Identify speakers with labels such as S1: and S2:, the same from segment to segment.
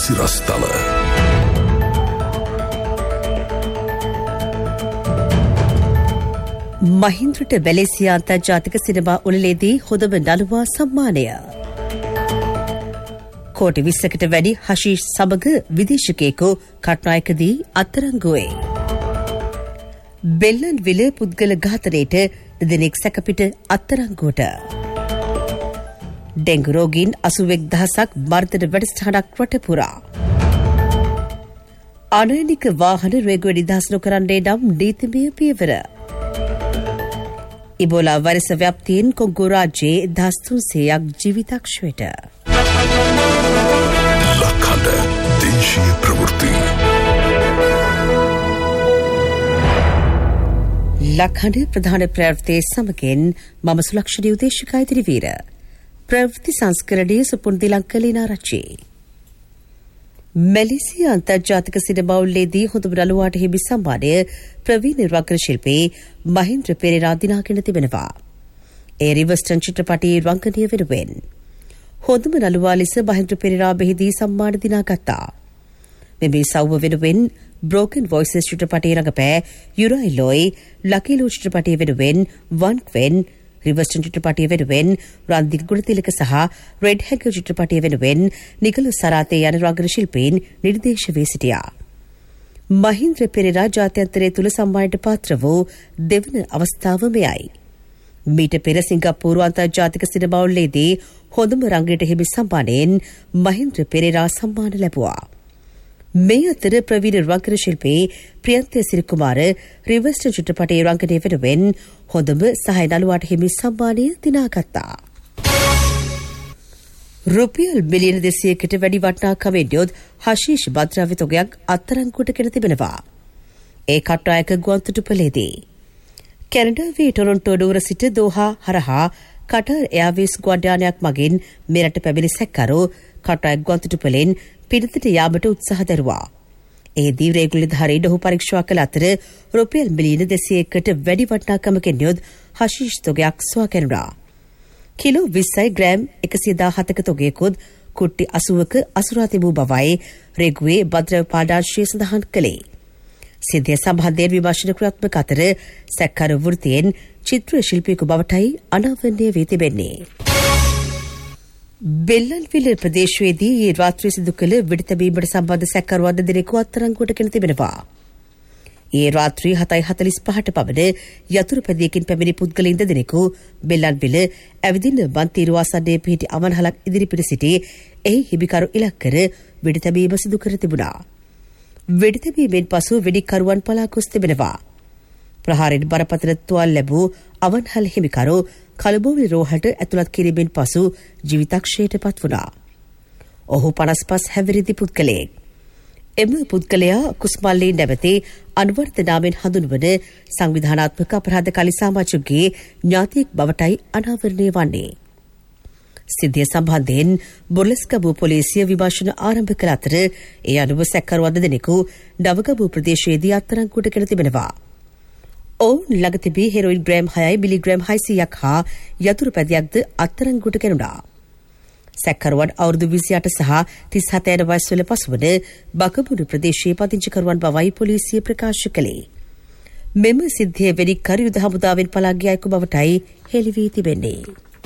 S1: සිරස්තල
S2: මහින්ද්‍රට වැලේසියා අන්තර්ජාතික සිනමා උළෙලේදී හොඳම නළුවා සම්මානය. කෝටි 20කට වැඩි හෂීෂ් සමග විදේශිකයෙකු කට්නායකදී අත්අඩංගුවේ. බෙල්ලන්විල පුද්ගල ඝාතනයට දෙදෙනෙක් සැකපිට අත්අඩංගුවට. ඩෙංගු රෝගීන් 81,000ක් මර්ධන වැඩසටහනක් රට පුරා. අනයිනික වාහන රේගුව නිදහස් නොකරන්නේ නම් නීතිමය පියවර. ඉබෝලා වෛරස ව්‍යාප්තියෙන් කොංගෝ රාජ්‍යයේ 1300ක් ජීවිතක්ෂයට.
S1: ලක්හඬ දේශීය ප්‍රවෘත්ති.
S2: ලක්හඬ ප්‍රධාන ප්‍රවෘත්ති සමගින් මම සුලක්ෂණී උදේශිකා ඉදිරිවීර. ප්‍රවෘත්ති සංස්කරණයේ සුපුරුදු ලංකලීනා රචි. මැලේසියා අන්තර්ජාතික සිනමා උළෙලේදී හොඳම නළුවාට හිමි සම්මානය ප්‍රවීණ රංගන ශිල්පී මහින්ද්‍ර පෙරේරා දිනාගෙන තිබෙනවා. ඒ රිවර්ස්ටන් චිත්‍රපටයේ රංගනය වෙනුවෙන් හොඳම නළුවා ලෙස මහින්ද්‍ර පෙරේරා මෙහිදී සම්මාන දිනාගත්තා. මෙම සෞව වෙනුවෙන් බ්‍රෝකන් වොයිසස් චිත්‍රපටයේ රඟපෑ යුරයි ලොයි, ලකි ලූ චිත්‍රපටයේ වෙනුවෙන් වන් ක්වෙන්, රිවර්ස්ටන් චිත්‍රපටයේ වෙනුවෙන් රන්දික ගුණතිලක සහ රෙඩ් හැගර් චිත්‍රපටයේ වෙනුවෙන් නිකලු සරාතේ යන රංගන ශිල්පීන් නිර්දේශ වී සිටියා. මහින්ද්‍ර පෙරේරා ජාත්‍යන්තරය තුළ සම්මානයට පාත්‍ර වූ දෙවන අවස්ථාව මෙයයි. මීට පෙර සිංගප්පූරු අන්තර්ජාතික සිනමා උළෙලේදී හොඳම රංගනයට හිමි සම්මානයෙන් මහින්ද්‍ර පෙරේරා සම්මාන ලැබුවා. මේ අතර ප්‍රවීණ රංගන ශිල්පී ප්‍රියන්තේ සිරිකුමාර රිවර්ස්ටන් චිත්‍රපටයේ රංගනය වෙනුවෙන් හොඳම සහාය නළුවාට හිමි සම්මානය දිනාගත්තා. රුපියල් මිලියන 200කට වැඩි වටිනාකමෙන් යොත් හෂීෂ් භද්‍රව්‍ය තොගයක් අත්අඩංගුවට ගෙන තිබෙනවා. ඒ කට්නායක ගුවන්තොටුපළේදී. කැනඩාවේ ටොරොන්ටෝ නුවර සිට දෝහා හරහා කටර් එයාර්වේස් ගුවන්යානයක් මගින් මෙරට පැමිණි සැකකරු කට්නායක ගුවන්තොටුපළෙන් පිරිතට යාමට උත්සාහ දරුවා. එහිදී රේගුල නිලධාරීන් ඔහු පරීක්ෂා කළ අතර රුපියල් මිලියන 200කට වැඩි වටිනාකමකින් යොත් හෂීෂ් තොගයක් සොයා ගැනුණා. කිලෝ 20යි ග්‍රෑම් 117ක තොගයකුත් කුට්ටි 80ක අසුරා තිබූ බවයි රේගුවේ භද්‍රව්‍ය පාඩාංශය සඳහන් කළේ. සිද්ධිය සම්බන්ධයෙන් විමර්ශන ක්‍රියාත්මක අතර සැකකරු වෘත්තියෙන් චිත්‍ර ශිල්පියෙකු බවටයි අනාවරණය වී තිබෙන්නේ. බෙල්ලන්විල ප්‍රදේශයේදී ඊ රාත්‍රියේ සිදු කළ වෙඩිතැබීමට සම්බන්ධ සැකකරුවන් දෙදෙනෙකු අත්අඩංගුවට ගෙන තිබෙනවා. ඊ රාත්‍රී 7:45ට පමණ යතුරුපැදියකින් පැමිණි පුද්ගලයන් දෙදෙනෙකු බෙල්ලන්විල ඇවිදින බන්තිරුව ආසන්නයේ පිහිටි අවන්හලක් ඉදිරිපිට සිටි එහි හිමිකරු ඉලක්ක කර වෙඩිතැබීම සිදු කර තිබුණා. වෙඩිතැබීමෙන් පසු වෙඩිකරුවන් පලා ගොස් තිබෙනවා. ප්‍රහාරයෙන් බරපතල තුවාල ලැබූ අවන්හල් හිමිකරු කලබෝවිලි රෝහලට ඇතුළත් කිරීමෙන් පසු ජීවිතක්ෂයට පත් වුණා. ඔහු 55 හැවිරිදි පුද්ගලයෙක්. එම පුද්ගලයා කුස්මල්ලේ නැමැති අනුවර්ත නාමයෙන් හඳුන්වන සංවිධානාත්මක අපරාධ කළි සමාජයේ ඥාතියෙක් බවටයි අනාවරණය වන්නේ. සිද්ධිය සම්බන්ධයෙන් බොරලස්ගමුව පොලිසිය විමර්ශන ආරම්භ කළ අතර ඒ අනුව සැකකරුවන් දෙදෙනෙකු නවගමුව ප්‍රදේශයේදී අත්අඩංගුවට ගෙන තිබෙනවා. ඔවුන් ළඟ තිබී හෙරොයින් ග්‍රෑම් 6 මිලිග්‍රෑම් 600ක් හා යතුරු පැදියක්ද අත්අඩංගුවට ගැනුණා. සැකකරුවන් අවුරුදු 28 සහ 37 යන වයස්වල පසුවන බකමුණු ප්‍රදේශයේ පදිංචිකරුවන් බවයි පොලිසිය ප්‍රකාශ කළේ. මෙම සිද්ධිය වෙඩි කර යුද හමුදාවෙන් පලා ගිය අයෙකු බවටයි හෙළි වී තිබෙන්නේ.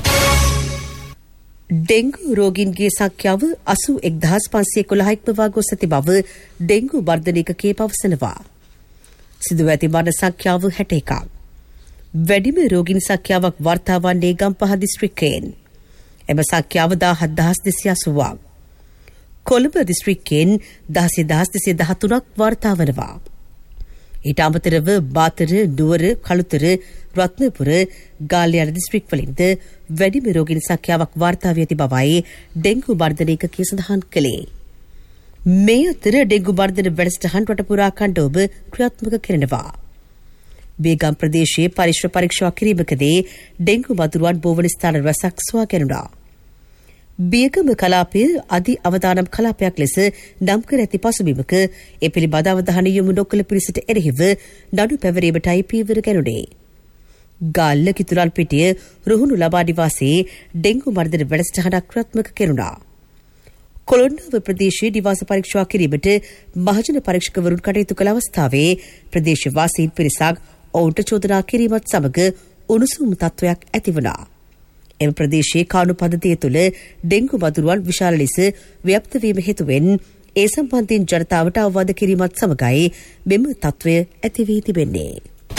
S2: ඩෙංගු රෝගීන්ගේ සංඛ්‍යාව 81,511ක් ඉක්මවා ගොස් ඇති බව ඩෙංගු වර්ධන ඒකකයේ පවසනවා. සිදුව ඇති මරණ සංඛ්‍යාව 61ක්. වැඩිම රෝගීන් සංඛ්‍යාවක් වාර්තා වන්නේ ගම්පහ දිස්ත්‍රික්කයෙන්. එම සංඛ්‍යාව 17,280ක්. කොළඹ දිස්ත්‍රික්කයෙන් 16,213ක් වාර්තා වනවා. ඊට අමතරව බාතර, නුවර, කළුතර, රත්නපුර, ගාල්ල යන දිස්ත්‍රික්වලින්ද වැඩිම රෝගීන් සංඛ්‍යාවක් වාර්තා වී ඇති බවයි ඩෙංගු වර්ධන ඒකකය සඳහන් කළේ. මේ අතර ඩෙංගු වර්ධන වැඩසටහන් රට පුරා කණ්ඩෝබ ක්‍රියාත්මක කරනවා. බේගම් ප්‍රදේශයේ පරීක්ෂා කිරීමකදී ඩෙංගු මදුරුවන් බෝවන ස්ථාන රැසක් සොයා ගැනුණා. බේගම කලාපය අධි අවදානම් කලාපයක් ලෙස නම් කර ඇති පසුබිමක ඒ පිළිබඳ අවධානය යොමු නොකළ පිරිසට එරෙහිව නඩු පැවරීමටයි පියවර ගැනුණේ. ගාල්ල කිතුරල් පිටිය රුහුණු ලබා නිවාසයේ ඩෙංගු මර්ධන වැඩසටහනක් ක්‍රියාත්මක කෙරුණා. කොළොන්නාව ප්‍රදේශයේ නිවාස පරීක්ෂා කිරීමට මහජන පරීක්ෂකවරුන් කටයුතු කළ අවස්ථාවේ ප්‍රදේශවාසීන් පිරිසක් ඔවුන්ට චෝදනා කිරීමත් සමග උණුසුම් තත්ත්වයක් ඇතිවුණා. එම ප්‍රදේශයේ කාණු පද්ධතිය තුළ ඩෙංගු මදුරුවන් විශාල ලෙස ව්‍යාප්ත වීම හේතුවෙන් ඒ සම්බන්ධයෙන් ජනතාවට අවවාද කිරීමත් සමගයි මෙම තත්ත්වය ඇති වී තිබෙන්නේ.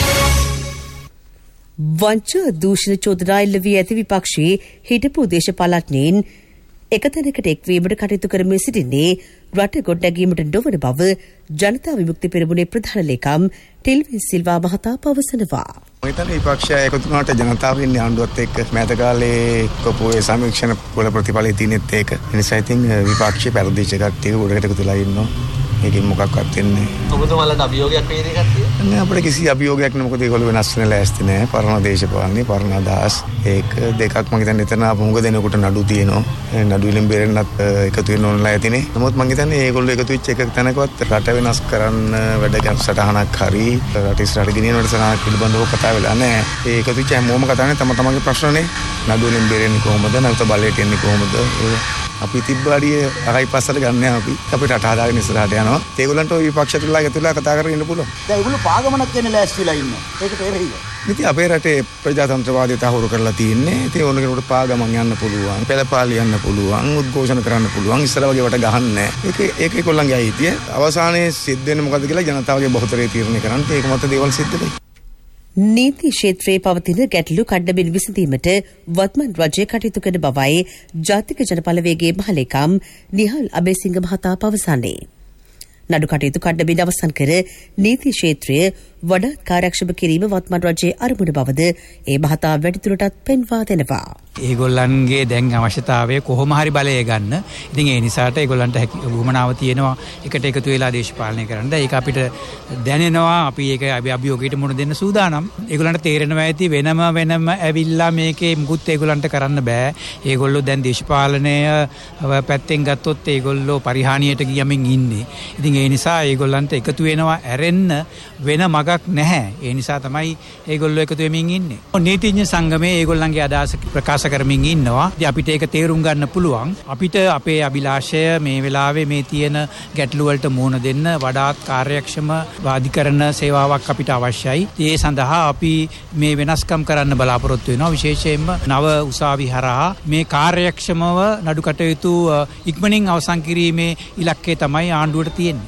S2: වංචා දූෂණ චෝදනා එල්ල වී ඇති විපක්ෂයේ හිටපු දේශපාලඥයින් එකතැනකට එක්වීමට කටයුතු කරමින් සිටින්නේ රට ගොඩනැගීමට නොවන බව ජනතා විමුක්ති පෙරමුණේ ප්‍රධාන ලේකම් ටෙල්වින් සිල්වා මහතා පවසනවා.
S3: මොකද විපක්ෂය එකතු වුණාට ජනතාව ඉන්නේ ආණ්ඩුවත් එක්ක මෑත කාලේ කොපුවේ සමීක්ෂණ වල ප්‍රතිඵලය තියෙනෙත් ඒක. ඒ නිසා ඉතින් විපක්ෂය පෙරදිච්ච කට්ටිය උඩකට එකතුලා ඉන්නවා. ඒකෙන් මොකක්වත් වෙන්නේ නැහැ.
S4: ඔබතුමාලට අභියෝගයක් වේද කට්ටිය?
S3: නෑ අපිට කිසි අභියෝගයක් නෑ. මොකද ඒගොල්ලෝ වෙනස් වෙන්න ලෑස්ති නෑ. පරණ දේශපාලනේ පරණ අදහස්. ඒක දෙකක් මම හිතන්නේ එතන මුඟ දෙනකොට නඩු තියෙනවා. ඒ නඩු වලින් බේරෙන්නත් එකතු වෙන්න ඕනලා ඇතිනේ. නමුත් මම හිතන්නේ ඒගොල්ලෝ එකතු වෙච්ච එක තැනකවත් රට වෙනස් කරන්න වැඩ සටහනක් හරි රට ඉස්සරහට ගෙනියන වැඩසටහනක් පිළිබඳව කතා වෙලා නෑ. ඒ එකතු වෙච්ච හැමෝම කතා කරන්නේ තමන්ගේ ප්‍රශ්නනේ. නඩු වලින් බේරෙන්නේ කොහොමද? නැවත බලයට එන්නේ කොහොමද? අපි තිබ්බාඩිය අරයි පස්සට ගන්න අපි අපිට රට හදාගෙන ඉස්සරහට යනවා. ඒගොල්ලන්ට ওই විපක්ෂ තුලා එකතුලා කතා කරගෙන ඉන්න පුළුවන්.
S4: දැන් ඒගොල්ලෝ පාගමනක් වෙන්න ලෑස්තිලා ඉන්නවා. ඒක තේරෙයිද?
S3: ඉතින් අපේ රටේ ප්‍රජාතන්ත්‍රවාදය තහවුරු කරලා තියෙන්නේ. ඉතින් ඕන කෙනෙකුට පාගමන් යන්න පුළුවන්, පෙළපාලි යන්න පුළුවන්, උද්ඝෝෂණ කරන්න පුළුවන්. ඉස්සර වගේ වට ගහන්න නැහැ. ඒක ඒගොල්ලන්ගේ අයිතිය. අවසානයේ සිද්ධ වෙන්නේ මොකද්ද කියලා ජනතාවගේ බහුතරය තීරණය කරන්නේ. ඒක මත දේවල් සිද්ධ වෙයි.
S2: නීති ක්ෂේත්‍රයේ පවතින ගැටලු කඩමින් විසඳීමට වත්මන් රජය කටයුතු කරන බවයි ජාතික ජනපලවේගයේ මහලේකම් නිහල් අබේසිංහ මහතා පවසන්නේ. නඩු කටයුතු කඩමින් අවසන් කර නීති ක්ෂේත්‍රය වඩාත් කාර්යක්ෂම කිරීම වත්මන් රජයේ අරමුණ බවද ඒ මහතා වැඩිදුරටත් පෙන්වා දෙනවා.
S5: ඒගොල්ලන්ගේ දැන් අවශ්‍යතාවය කොහොම හරි බලය ගන්න. ඉතින් ඒ නිසාට ඒගොල්ලන්ට වුමනාව තියෙනවා එකට එකතු වෙලා දේශපාලනය කරන්න. ඒක අපිට දැනෙනවා. අපි ඒක අභියෝගයට මුහුණ දෙන්න සූදානම්. ඒගොල්ලන්ට තේරෙනවා ඇති වෙනම ඇවිල්ලා මේකේ මුකුත් ඒගොල්ලන්ට කරන්න බෑ. ඒගොල්ලෝ දැන් දේශපාලනය පැත්තෙන් ගත්තොත් ඒගොල්ලෝ පරිහානියට ගියමින් ඉන්නේ. ඉතින් ඒ නිසා ඒගොල්ලන්ට එකතු වෙනවා ඇරෙන්න වෙන මගක් නැහැ. ඒ නිසා තමයි ඒගොල්ලෝ එකතු වෙමින් ඉන්නේ. නීතිඥ සංගමයේ ඒගොල්ලන්ගේ අදහස ප්‍රකාශ කරමින් ඉන්නවා. ඉතින් අපිට ඒක තේරුම් ගන්න පුළුවන්. අපිට අපේ අභිලාෂය මේ වෙලාවේ මේ තියෙන ගැටලු වලට මුහුණ දෙන්න වඩාත් කාර්යක්ෂම වාදිකරණ සේවාවක් අපිට අවශ්‍යයි. ඒ සඳහා අපි මේ වෙනස්කම් කරන්න බලාපොරොත්තු වෙනවා. විශේෂයෙන්ම නව උසාවි හරහා මේ කාර්යක්ෂමව නඩු කටයුතු ඉක්මනින් අවසන් කිරීමේ ඉලක්කය තමයි ආණ්ඩුවට තියෙන්නේ.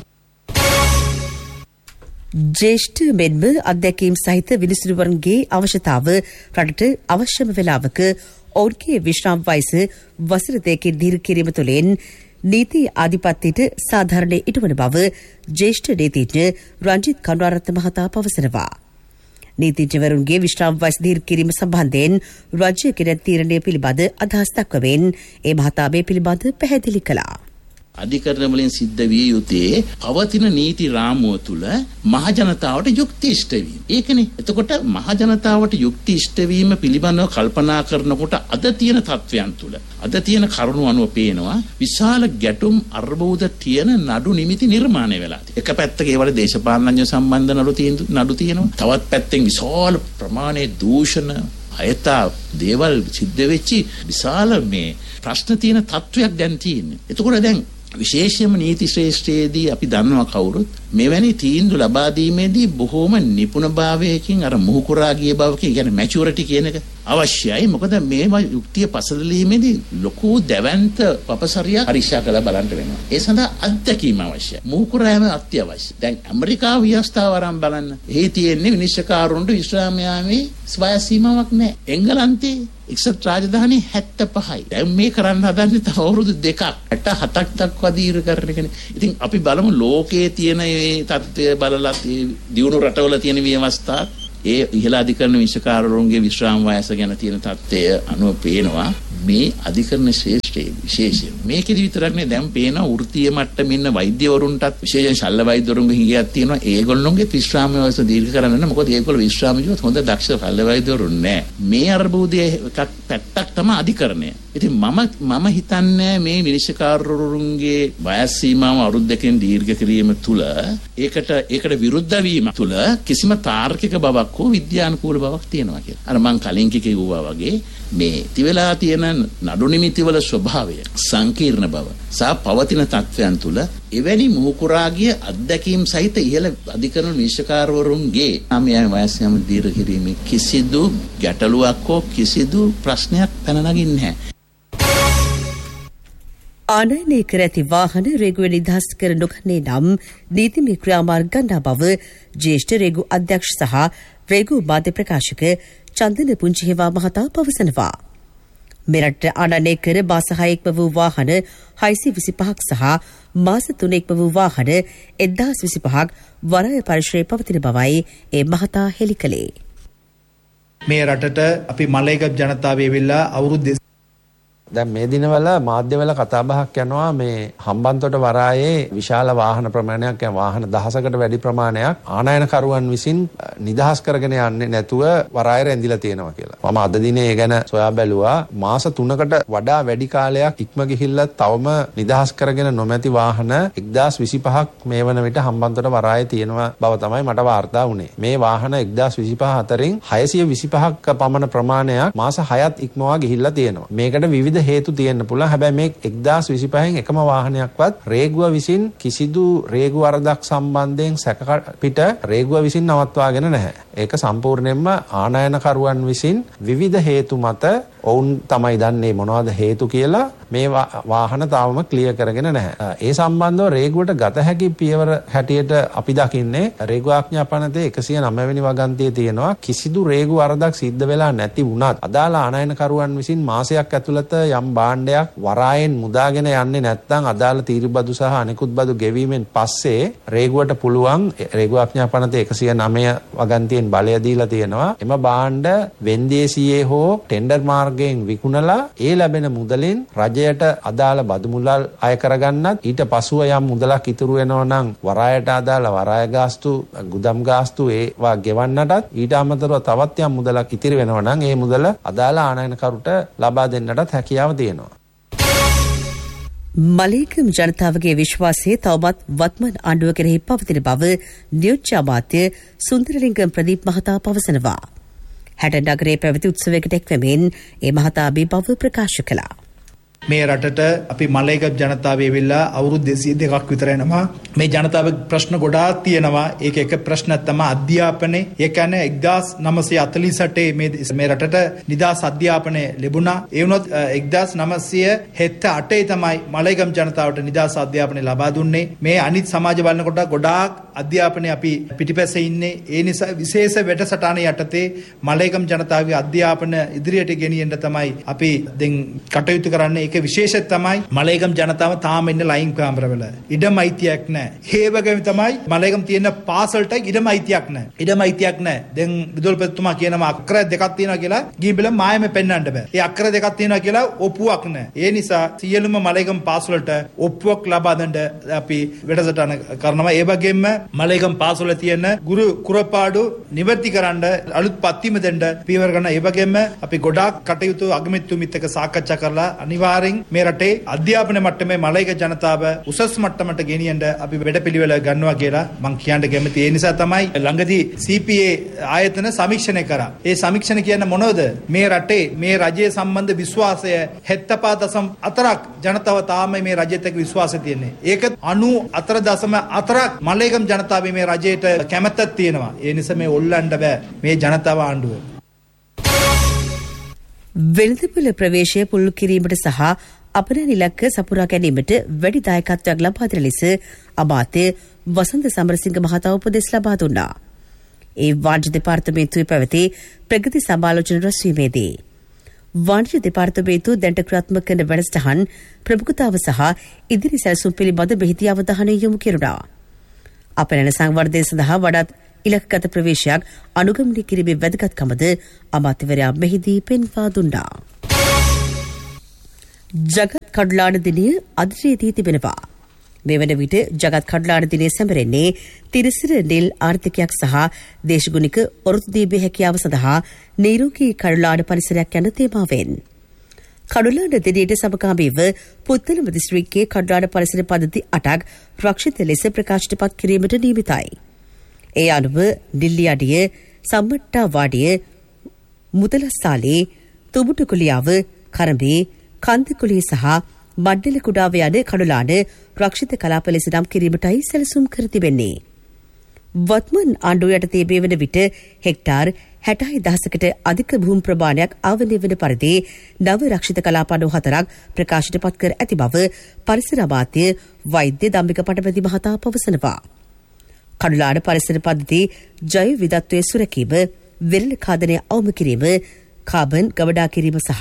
S2: ජේෂ්ඨ මෙන්ම අධ්‍යක්ීම් සහිත විනිසුරුවන්ගේ අවශ්‍යතාව රටට අවශ්‍යම වෙලාවක ඔවුන්ගේ විශ්‍රාම වයස වසර දෙකකින් දීර්ඝ කිරීම තුළින් නීති ආධිපත්‍යයට සාධාරණය ඉටුවන බව ජේෂ්ඨ නීතිඥ රංජිත් කරුණාරත්න මහතා පවසනවා. නීතිඥවරුන්ගේ විශ්‍රාම වයස දීර්ඝ කිරීම සම්බන්ධයෙන් රජය කෙරෙන තීරණය පිළිබඳ අදහස් දක්වමින් ඒ මහතා මේ පිළිබඳ පැහැදිලි කළා.
S6: අධිකරණ වලින් සිද්ධ විය යුත්තේ පවතින නීති රාමුව තුල මහ ජනතාවට යුක්ති ඉෂ්ට වීම. ඒකනේ. එතකොට මහ ජනතාවට යුක්ති ඉෂ්ට වීම පිළිබඳව කල්පනා කරනකොට අද තියෙන තත්වයන් තුල අද තියෙන කරුණු අනුව පේනවා විශාල ගැටුම් අර්බුද තියෙන නඩු නිමිති නිර්මාණය වෙලා තියෙනවා. එක පැත්තක ඒවල දේශපාලනඥ සම්බන්ධ නඩු තියෙනවා. තවත් පැත්තෙන් විශාල ප්‍රමාණයේ දූෂණ අයථා දේවල් සිද්ධ වෙච්චි විශාල මේ ප්‍රශ්න තියෙන තත්වයක් දැන් තියෙන්නේ. එතකොට දැන් විශේෂයෙන්ම නීති ශ්‍රේෂ්ඨයේදී අපි දන්නවා කවුරුත් මෙවැනි තීන්දුව ලබා දීමේදී බොහෝම නිපුණභාවයකින් අර මුහුකුරා ගිය බවකින් කියන්නේ මැචුරිටි කියන එක අවශ්‍යයි. මොකද මේවා යුක්තිය පසදලීමේදී ලොකු දැවැන්ත පපසරියක් පරීක්ෂා කරලා බලන්න වෙනවා. ඒ සඳහා අත්දැකීම අවශ්‍යයි. මුහුකුරාම අත්‍යවශ්‍යයි. දැන් ඇමරිකාව ව්‍යවස්ථාව අරන් බලන්න. එහි තියෙන්නේ විනිශ්චයකාරුන්ට විශ්‍රාම යාමේ වයස් සීමාවක් නැහැ. එංගලන්තේ එක්සත් රාජධානී 75යි. දැන් මේ කරන්න හදන්නේ තව අවුරුදු 2ක් 67ක් දක්වා දීර්ඝ කරන එකනේ. ඉතින් අපි බලමු ලෝකයේ තියෙන මේ තත්ත්වය බලලා දියුණු රටවල තියෙන ව්‍යවස්ථා ඒ ඉහළ අධිකරණ විශ්වකාරවරුන්ගේ විශ්‍රාම වයස ගැන තියෙන තත්ත්වය අනුව පේනවා මේ අධිකරණ ශ්‍රේෂ්ඨයේ විශේෂය. මේකෙදි විතරක් නේ දැන් පේන වෘත්තීය මට්ටමේ ඉන්න වෛද්‍යවරුන්ටත් විශේෂයෙන් ශල්‍ය වෛද්‍යවරුන්ගේ හිගයක් තියෙනවා. ඒගොල්ලොන්ගේ විශ්‍රාම වයස දීර්ඝ කරන්න නෑ. මොකද ඒගොල්ලෝ විශ්‍රාම ජීවත් හොඳ දක්ෂ ශල්‍ය වෛද්‍යවරුන් නෑ. මේ අර්බුදයේ එකක් පැත්තක් තමයි අධිකරණය. ඉතින් මම හිතන්නේ මේ විනිශ්චයකාරවරුන්ගේ වයස් සීමාව අවුරුදු දෙකකින් දීර්ඝ කිරීම තුළ ඒකට විරුද්ධ වීම තුළ කිසිම තාර්කික බවක් හෝ විද්‍යානුකූල බවක් තියෙනවා කියලා. අර මං කලින් කිව්වා වගේ මේ තියලා තියෙන නඩු නිමිති වල ස්වභාවය ස්වභාවය, සංකීර්ණ බව සහ පවතින තත්ත්වයන් තුළ එවැනි මුහුකුරාගිය අත්දැකීම් සහිත ඉහළ අධිකරණ නිශ්චකාරවරුන්ගේ ආමියන් වයස්යම දීර්ඝ කිරීමේ කිසිදු ගැටලුවක් හෝ කිසිදු ප්‍රශ්නයක් පැන නගින්නේ නැහැ.
S2: ආනයනය කර ඇති වාහන රේගුවේ නිදහස් කර නොගන්නේ නම් නීතිමය ක්‍රියාමාර්ග ගන්නා බව ජ්‍යෙෂ්ඨ රේගු අධ්‍යක්ෂ සහ රේගු මාධ්‍ය ප්‍රකාශක චන්දන පුංචිහෙවා මහතා පවසනවා. මෙරට ආනයනය කර මාස 6ක්ම වූ වාහන 625ක් සහ මාස 3ක්ම වූ වාහන 1025ක් වරාය පරිශ්‍රයේ පවතින බවයි ඒ මහතා හෙළි කළේ.
S7: මේ රටට අපි මලයක ජනතාව වෙවිලා අවුරුදු
S8: දැන් මේ දිනවල මාධ්‍යවල කතා බහක් යනවා මේ හම්බන්තොට වරායේ විශාල වාහන ප්‍රමාණයක් වාහන දහසකට වැඩි ප්‍රමාණයක් ආනයනකරුවන් විසින් නිදහස් කරගෙන යන්නේ නැතුව වරාය රැඳිලා තියෙනවා කියලා. මම අද දිනේ ඒ ගැන සොයා බැලුවා. මාස 3කට වඩා වැඩි කාලයක් ඉක්ම ගිහිල්ලා තවම නිදහස් කරගෙන නොමැති වාහන 1025ක් මේ වන විට හම්බන්තොට වරායේ තියෙනවා බව තමයි මට වාර්තා වුණේ. මේ වාහන 1025 අතරින් 625ක් පමණ ප්‍රමාණයක් මාස 6ක් ඉක්මවා ගිහිල්ලා තියෙනවා. මේකට විවිධ හේතු තියෙන්න පුළුවන්. හැබැයි මේ 1025න් එකම වාහනයක්වත් රේගුව විසින් කිසිදු රේගු වරදක් සම්බන්ධයෙන් සැක පිට රේගුව විසින් නවත්වාගෙන නැහැ. ඒක සම්පූර්ණයෙන්ම ආනයනකරුවන් විසින් විවිධ හේතු මත ඔවුන් තමයි දන්නේ මොනවද හේතු කියලා මේ වාහන තාවම ක්ලියර් කරගෙන නැහැ. ඒ සම්බන්ධව රේගුවට ගත හැකි පියවර හැටියට අපි දකින්නේ රේගු ආඥා පනතේ 109 වෙනි වගන්තියේ තියෙනවා කිසිදු රේගු වරදක් සිද්ධ වෙලා නැති වුණත් අදාළ ආනයනකරුවන් විසින් මාසයක් ඇතුළත යම් භාණ්ඩයක් වරායෙන් මුදාගෙන යන්නේ නැත්නම් අදාළ තීරුබදු සහ අනෙකුත් බදු ගෙවීමෙන් පස්සේ රේගුවට පුළුවන් රේගු ආඥා පනතේ 109 වගන්තියෙන් බලය දීලා තියෙනවා එම භාණ්ඩ වෙන්දේසියේ හෝ ටෙන්ඩර් මාර්ගයෙන් විකුණලා ඒ ලැබෙන මුදලින් රජයට අදාළ බදු මුදල් අය කරගන්නත් ඊට පසුව යම් මුදලක් ඉතුරු වෙනවා නම් වරායට අදාළ වරාය ගාස්තු ගුදම් ගාස්තු ඒවා ගෙවන්නටත් ඊට අමතරව තවත් යම් මුදලක් ඉතිරි වෙනවා නම් ඒ මුදල අදාළ ආනයනකරුට ලබා දෙන්නටත් හැකියාව තියෙනවා.
S2: මලේකම් ජනතාවගේ විශ්වාසය තවමත් වත්මන් ආණ්ඩුව කෙරෙහි පවතින බව නියෝජ්‍ය අමාත්‍ය සුන්දරලිංගම් ප්‍රදීප් මහතා පවසනවා. හැට නගරයේ පැවති උත්සවයකට එක්වමින් ඒ මහතා මේ බව ප්‍රකාශ කළා.
S7: මේ රටට අපි මලයක ජනතාව වෙවිලා අවුරුදු 202ක් විතර යනවා. මේ ජනතාවගේ ප්‍රශ්න ගොඩාක් තියෙනවා. ඒක එක ප්‍රශ්නයක් තමයි අධ්‍යාපනය. ඒ කියන්නේ 1948 මේ රටට නිදහස් අධ්‍යාපනය ලැබුණා. ඒ වුණොත් 1978 තමයි මලයකම් ජනතාවට නිදහස් අධ්‍යාපනය ලබා දුන්නේ. මේ අනිත් සමාජ බලනකොට ගොඩාක් අධ්‍යාපනය අපි පිටිපස්සේ ඉන්නේ. ඒ නිසා විශේෂ වැඩසටහන යටතේ මලයකම් ජනතාවගේ අධ්‍යාපන ඉදිරියට ගෙනියන්න තමයි අපි දැන් කටයුතු කරන්නේ. ඒක විශේෂය තමයි මලයකම් ජනතාව තාම ඉන්න ලයින් කාමරවල ඉඩම අයිතියක් නැහැ. ඒ වගේම තමයි මලයකම් තියෙන පාසලට ඉඩම අයිතියක් නැහැ. ඉඩම අයිතියක් නැහැ. දැන් විදුල්පතිතුමා කියනවා අක්කර දෙකක් තියෙනවා කියලා ගිහිබල මායම පෙන්වන්න බෑ. ඒ අක්කර දෙකක් තියෙනවා කියලා ඔප්පුවක් නැහැ. ඒ නිසා සියලුම මලයකම් පාසලට ඔප්පුවක් ලබා දෙන්න අපි වැඩසටහන කරනවා. ඒ වගේම මලයකම් පාසල තියෙන ගුරු කුරපාඩු නිවැරදි කරන්න අලුත් පත්තිම දෙන්න පියවර ගන්න. ඒ වගේම අපි ගොඩාක් කටයුතු අගමැතිතුමිත් එක්ක සාකච්ඡා කරලා අනිවාර්යෙන් මේ රටේ අධ්‍යාපන මට්ටමේ මලයක ජනතාව උසස් මට්ටමට ගෙනියන්න අපි වැඩපිළිවෙල ගන්නවා කියලා මම කියන්න කැමතියි. ඒ නිසා තමයි ළඟදී CPA ආයතන සමීක්ෂණය කරා. ඒ සමීක්ෂණ කියන්නේ මොනවද? මේ රටේ මේ රජයේ සම්බන්ධ විශ්වාසය 74.4ක් ජනතාව තාම මේ රජයට එක්ක විශ්වාසය තියෙන්නේ. ඒක 94.4ක් මලයකම් ජනතාව මේ රජයට කැමැත්තක් තියෙනවා. ඒ නිසා මේ ඔල්ලන්න බෑ මේ ජනතාව ආණ්ඩුව.
S2: වෙළඳපොළ ප්‍රවේශය පුළුල් කිරීමට සහ අපනයන ඉලක්ක සපුරා ගැනීමට වැඩි දායකත්වයක් ලබා දෙන ලෙස අමාත්‍ය වසන්ත සමරසිංහ මහතා උපදෙස් ලබා දුන්නා. ඒ වාණිජ්‍ය දෙපාර්තමේන්තුවේ පැවති ප්‍රගති සමාලෝචන රැස්වීමේදී වාණිජ්‍ය දෙපාර්තමේන්තුව දැනට ක්‍රියාත්මක කරන වැඩසටහන් ප්‍රමුඛතාව සහ ඉදිරි සැලසුම් පිළිබඳ මෙහිදී අවධානය යොමු කෙරුණා. අපනයන සංවර්ධනය සඳහා වඩාත් ඉලක්කගත ප්‍රවේශයක් අනුගමනය කිරීමේ වැදගත්කමද අමාත්‍යවරයා මෙහිදී පෙන්වා දුන්නා. ජගත් කඩුලාන දිනය අදිරියේදී තිබෙනවා. මේ වන විට ජගත් කඩුලාන දිනය සැමරෙන්නේ තිරිසිර නිල් ආර්ථිකයක් සහ දේශගුණික ඔරොත්තු දීමේ හැකියාව සඳහා නිරෝගී කඩුලාන පරිසරයක් යන තේමාවෙන්. කඩුලාන දිනයට සමගාමීව පුත්තලම දිස්ත්‍රික්කයේ කඩුලාන පරිසර පද්ධති 8ක් රක්ෂිත ලෙස ප්‍රකාශයට පත් කිරීමට නියමිතයි. ඒ අනුව නිල්ලියඩිය, සම්මට්ටා වාඩිය, මුදලස්සාලේ, තුබුටුකුලියාව, කරඹේ, කන්දකුලේ සහ මඩ්ඩල කුඩාව යන කඩුලාන රක්ෂිත කලාප ලෙස නම් කිරීමටයි සැලසුම් කර තිබෙන්නේ. වත්මන් ආණ්ඩුව යටතේ මේ වන විට හෙක්ටාර් 66,000කට අධික භූමි ප්‍රමාණයක් ආවරණය වන පරිදි නව රක්ෂිත කලාප 94ක් ප්‍රකාශයට පත් කර ඇති බව පරිසර අමාත්‍ය වෛද්‍ය දම්මික පටපති මහතා පවසනවා. කඩුලාන පරිසර පද්ධති ජෛව විවිධත්වයේ සුරැකීම, වෙරළ ඛාදනය අවම කිරීම, කාබන් ගබඩා කිරීම සහ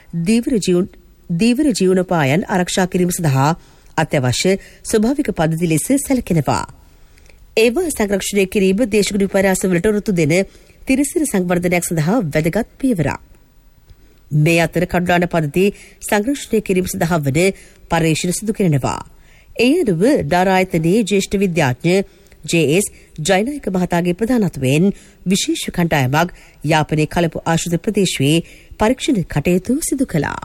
S2: දීවර ජීවනෝපායන් ආරක්ෂා කිරීම සඳහා අත්‍යවශ්‍ය ස්වභාවික පද්ධති ලෙස සැලකෙනවා. ඒවා සංරක්ෂණය කිරීම දේශගුණ විපර්යාසවලට රුතු දෙන තිරසිර සංවර්ධනයක් සඳහා වැදගත් පියවරක්. මේ අතර කඩුලාන පද්ධති සංරක්ෂණය කිරීම සඳහා වන පර්යේෂණ සිදු කරනවා. ඒ අනුව ඩාරායතනයේ ජ්‍යෙෂ්ඨ විද්‍යාඥ ජේ.එස්. ජයනායක මහතාගේ ප්‍රධානත්වයෙන් විශේෂ කණ්ඩායමක් යාපනයේ කලපු ආශ්‍රිත ප්‍රදේශයේ පරීක්ෂණ කටයුතු සිදු කළා.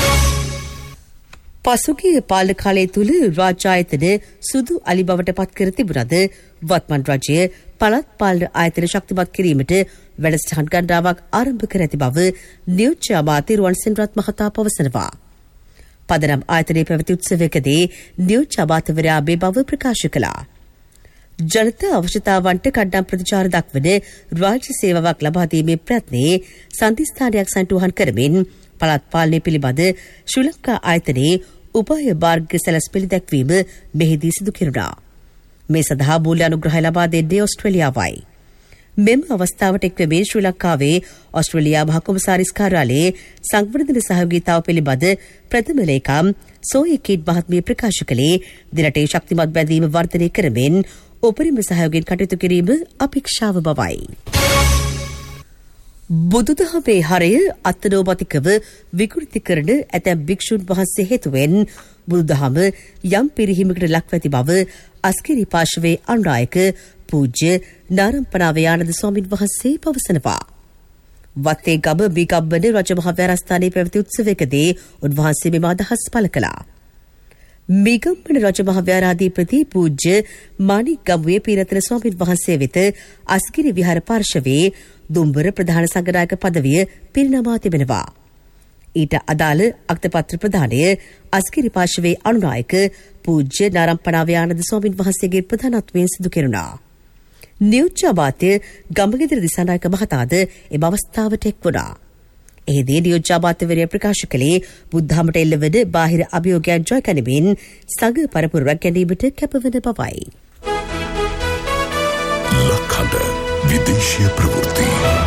S2: පසුගිය පාලන කාලය තුළ රාජ්‍ය ආයතන සුදු අලි බවට පත් කර තිබුණද වත්මන් රජය පළාත් පාලන ආයතන ශක්තිමත් කිරීමට වැඩසටහන් ගණනාවක් ආරම්භ කර ඇති බව නියෝජ්‍ය අමාත්‍ය රුවන් සෙනරත් මහතා පවසනවා. පදනම් ආයතනයේ පැවති උත්සවයකදී නියෝජ්‍ය අමාත්‍යවරයා මේ බව ප්‍රකාශ කළා. ජනතා අවශ්‍යතාවන්ට කඩ්ඩම් ප්‍රතිචාර දක්වන රාජ්‍ය සේවාවක් ලබා දීමේ ප්‍රයත්නයේ සන්ධිස්ථානයක් සැලසුම් කරමින් පළාත් පාලනය පිළිබඳ ශ්‍රී ලංකා ආයතනයේ උපාය මාර්ග සැලැස්පෙළි දැක්වීම මෙහිදී සිදු කෙරුණා. මේ සඳහා මූල්‍ය අනුග්‍රහය ලබා දෙන්නේ ඕස්ට්‍රේලියාවයි. මෙම අවස්ථාවට එක්වමින් ශ්‍රී ලංකාවේ ඕස්ට්‍රේලියා මහ කොමසාරිස් කාර්යාලයේ සංවර්ධන සහයෝගීතාව පිළිබඳ ප්‍රථම ලේකම් සෝයි කීඩ් මහත්මිය ප්‍රකාශ කළේ දිනටේ ශක්තිමත් බැඳීම වර්ධනය කරමින් උපරිම සහයෝගයෙන් කටයුතු කිරීම අපේක්ෂාව බවයි. බුදුදහමේ හරය අත්නෝමතිකව විකෘති කරන ඇතැම් භික්ෂුන් වහන්සේ හේතුවෙන් බුදුදහම යම් පිරිහීමකට ලක්ව ඇති බව අස්කිරි පාර්ශවයේ අනුනායක පූජ්‍ය නාරම්පනාව ආනන්ද ස්වාමීන් වහන්සේ පවසනවා. වත්තේ ගම බීගම්බන රජමහා විහාරස්ථානයේ පැවති උත්සවයකදී උන්වහන්සේ මෙම අදහස් පළ කළා. මීගම්බන රජමහා විහාරාධිපති පූජ්‍ය මාණික් ගම්වේ පීරතන ස්වාමීන් වහන්සේ වෙත අස්කිරි විහාර පාර්ශවයේ දුම්බර ප්‍රධාන සංඝනායක පදවිය පිරිනමා තිබෙනවා. ඊට අදාළ අක්තපත්‍ර ප්‍රදානය අස්කිරි පාර්ශවයේ අනුනායක පූජ්‍ය නාරම්පනාව ආනන්ද ස්වාමීන් වහන්සේගේ ප්‍රධානත්වයෙන් සිදු කෙරුණා. නියෝජ්‍ය අමාත්‍ය ගම්බගෙදර දිසානායක මහතාද එම අවස්ථාවට එක් වුණා. එහිදී නියෝජ්‍ය අමාත්‍යවරයා ප්‍රකාශ කළේ බුද්ධාමට එල්ලවන බාහිර අභියෝගයන් ජය ගනිමින් සංඝ පරපුරක් ගැනීමට කැපවන බවයි.
S1: ලක්හඬ විදේශීය ප්‍රවෘත්ති.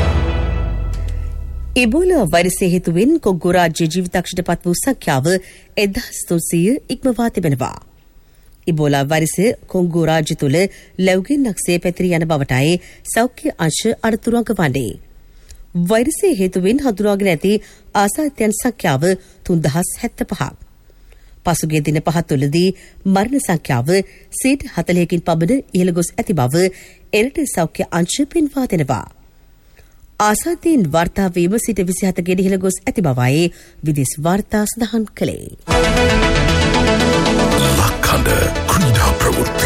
S2: ඉබෝලා වෛරසය හේතුවෙන් කොංගෝ රාජ්‍ය ජීවිතක්ෂයට පත් වූ සංඛ්‍යාව 1300 ඉක්මවා තිබෙනවා. ඉබෝලා වෛරසය කොංගෝ රාජ්‍ය තුළ ලැබුගින්නක්සේ පැතිරී යන බවටයි සෞඛ්‍ය අංශ අනතුරු වන්නේ. වෛරසය හේතුවෙන් හඳුනාගෙන ඇති ආසාදිතයන් සංඛ්‍යාව 3075ක්. පසුගිය දින 5 තුළදී මරණ සංඛ්‍යාව 40%කින් පමණ ඉහළ ගොස් ඇති බව එරට සෞඛ්‍ය අංශ පෙන්වා දෙනවා. ආසාදීන් වාර්තා වීම සිට 27 ගෙන ඉහළ ගොස් ඇති බවයි විදේශ වාර්තා සඳහන් කළේ.
S1: ලක්හඬ ක්‍රීඩා ප්‍රවෘත්ති.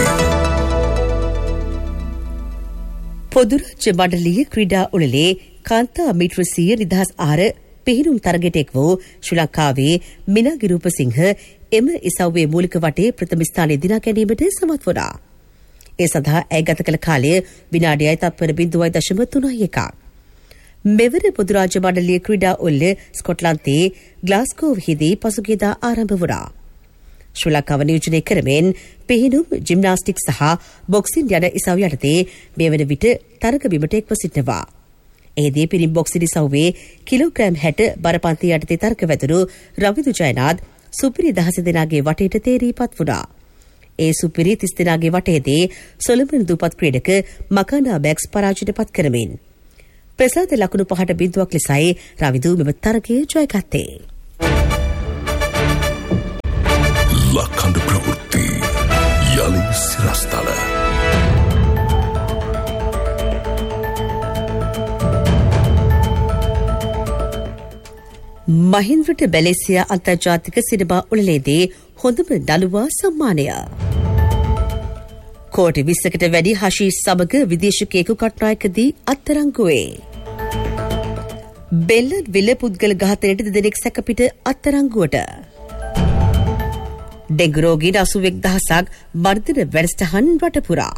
S2: පොදු රාජ්‍ය මණ්ඩලීය ක්‍රීඩා උළෙලේ කාන්තා මීටර 100 නිදහස් ආහාර පිහිනුම් තරගයට එක් වූ ශ්‍රී ලංකාවේ මිනාගි රූපසිංහ එම ඉසව්වේ මූලික වටේ ප්‍රථම ස්ථානයේ දිනා ගැනීමට සමත් වුණා. ඒ සඳහා ඇය ගත කළ කාලය විනාඩියයි තත්පර 0.31ක්. මෙවර පොදු රාජ්‍ය මණ්ඩලීය ක්‍රීඩා උළෙල ස්කොට්ලන්තයේ ග්ලාස්ගෝවෙහිදී පසුගියදා ආරම්භ වුණා. ශ්‍රී ලංකාව නියෝජනය කරමින් පිහිනුම් ජිම්නාස්ටික් සහ බොක්සින් යන ඉසව් යටතේ මේ වන විට තරග බිමට එක්ව සිටිනවා. එහිදී පිරිම් බොක්සින් ඉසව්වේ කිලෝග්‍රෑම් 60 බරපන්ති යටතේ තරග වැදුණු රවිදු ජයනාත් සුපිරි 10 දෙනාගේ වටේට තේරීපත් වුණා. ඒ සුපිරි 30 දෙනාගේ වටේදී සොලමන් දූපත් ක්‍රීඩක මකානා බැක්ස් පරාජයට පත් කරමින් ප්‍රසාද ලකුණු 5ට බිඳුවක් ලෙසයි රවිදු මෙම තරගයේ ජයගත්තේ.
S1: ලක්හඬ ප්‍රවෘත්ති යලි සිරස්තල.
S2: මහින්ද්‍රට බැලේසියා අන්තර්ජාතික සිනමා උළෙලේදී හොඳම නළුවා සම්මානය. කෝටි 20කට වැඩි හෂීෂ් සමග විදේශිකයෙකු කට්නායකදී අත්අඩංගුවේ. බෙල්ලන් විල පුද්ගල ඝාතනයට දෙදෙනෙක් සැකපිට අත්අඩංගුවට. ඩෙංගු රෝගීන් 81,000ක් මර්ධන වැඩසටහන් රට පුරා.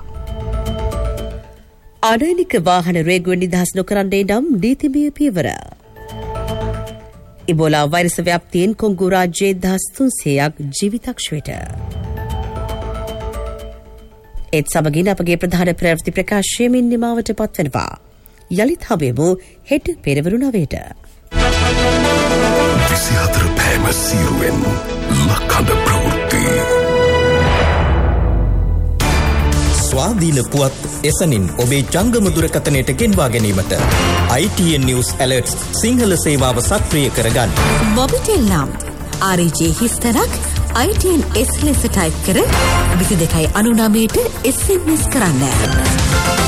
S2: අනයිනික වාහන රේගුවෙන් නිදහස් නොකරන්නේ නම් නීතිමය පියවර. ඉබෝලා වෛරස ව්‍යාප්තියෙන් කොංගු රාජ්‍යයේ 300ක් ජීවිතක්ෂයට. ඒත් සමගින් අපගේ ප්‍රධාන ප්‍රවෘත්ති ප්‍රකාශයමින් නිමාවට පත්වෙනවා. යළිත් හමුවෙමු හෙට පෙරවරු 9ට.
S1: 24 පෑම සීරුවෙන් ලක්හඬ ප්‍රවෘත්ති.
S9: ස්වාධීන පුවත් එසනින් ඔබේ ජංගම දුරකථනයට ගෙන්වා ගැනීමට ITN News Alerts සිංහල සේවාව සක්‍රිය කරගන්න.
S10: මොබිටෙල් නම් RJ හිස්තරක් ITN S ලෙස ටයිප් කර 2299ට SMS කරන්න.